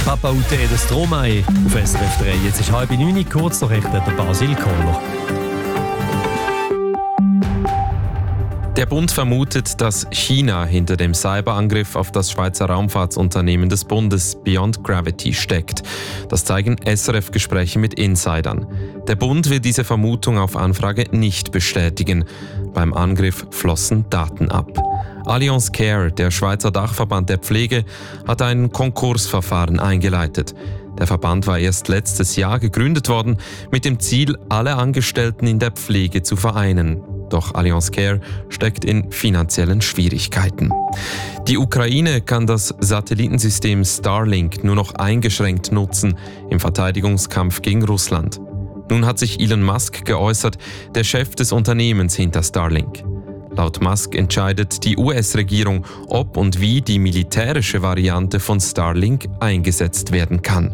Papa Ute des Stromae auf SRF 3. Jetzt ist 8:30, kurz noch der Basil Kohler. Der Bund vermutet, dass China hinter dem Cyberangriff auf das Schweizer Raumfahrtsunternehmen des Bundes Beyond Gravity steckt. Das zeigen SRF-Gespräche mit Insidern. Der Bund will diese Vermutung auf Anfrage nicht bestätigen. Beim Angriff flossen Daten ab. Allianz Care, der Schweizer Dachverband der Pflege, hat ein Konkursverfahren eingeleitet. Der Verband war erst letztes Jahr gegründet worden, mit dem Ziel, alle Angestellten in der Pflege zu vereinen. Doch Allianz Care steckt in finanziellen Schwierigkeiten. Die Ukraine kann das Satellitensystem Starlink nur noch eingeschränkt nutzen im Verteidigungskampf gegen Russland. Nun hat sich Elon Musk geäußert, der Chef des Unternehmens hinter Starlink. Laut Musk entscheidet die US-Regierung, ob und wie die militärische Variante von Starlink eingesetzt werden kann.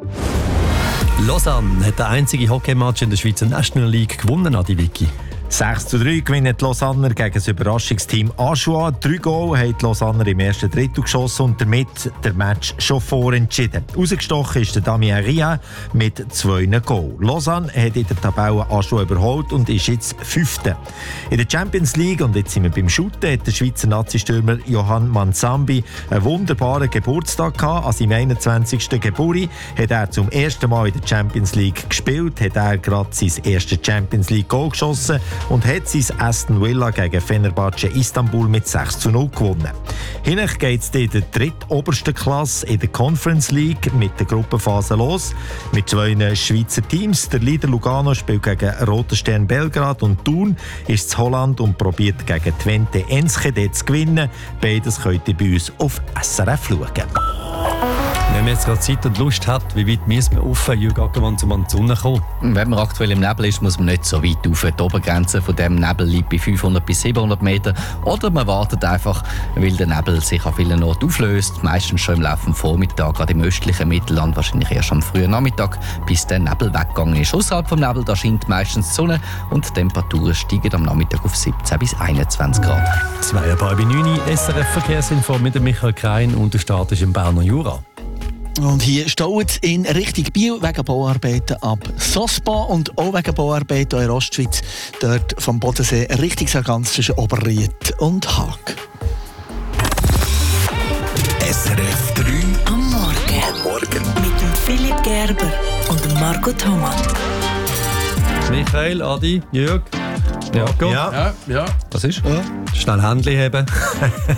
Lausanne hat den einzigen Hockeymatch in der Schweizer National League gewonnen, Adi Vicky. 6:3 gewinnen die Lausanner gegen das Überraschungsteam Ajoie. 3 Goal haben die Lausanner im ersten Drittel geschossen und damit der Match schon vorentschieden. Rausgestochen ist der Damien Ria mit 2 Goal. Lausanne hat in der Tabelle Ajoie überholt und ist jetzt 5. In der Champions League, und jetzt sind wir beim Shooten, hat der Schweizer Nazi-Stürmer Johann Manzambi einen wunderbaren Geburtstag gehabt. An seinem 21. Geburtstag hat er zum ersten Mal in der Champions League gespielt, hat er gerade sein erstes Champions League Goal geschossen und hat sein Aston Villa gegen Fenerbahce Istanbul mit 6:0 gewonnen. Hinech geht es in der drittobersten Klasse in der Conference League mit der Gruppenphase los. Mit 2 Schweizer Teams. Der Leader Lugano spielt gegen Roter Stern Belgrad und Thun ist in Holland und probiert gegen Twente Enschede zu gewinnen. Beides könnt ihr bei uns auf SRF schauen. Wenn man jetzt gerade Zeit und Lust hat, wie weit müssen wir rauf, Jürg Ackermann, um an die Sonne zu kommen? Wenn man aktuell im Nebel ist, muss man nicht so weit rauf. Die Obergrenze von diesem Nebel liegt bei 500 bis 700 Meter. Oder man wartet einfach, weil der Nebel sich an vielen Orten auflöst. Meistens schon im Laufe des Vormittags, gerade im östlichen Mittelland, wahrscheinlich erst am frühen Nachmittag, bis der Nebel weggegangen ist. Außerhalb des Nebels da scheint meistens die Sonne und die Temperaturen steigen am Nachmittag auf 17 bis 21 Grad. 8:09, SRF Verkehrsinfo mit Michael Krein und der Start ist im Berner Jura. Und hier staut es in Richtung Biel wegen Bauarbeiten ab Sospa und auch wegen Bauarbeiten in der Ostschweiz. Dort vom Bodensee Richtung Sargans zwischen Oberried und Haag. SRF 3 am Morgen. Mit dem Philipp Gerber und dem Marco Thomas. Michael, Adi, Jürg, Marco. Ja. Was ist? Schnell Händchen heben.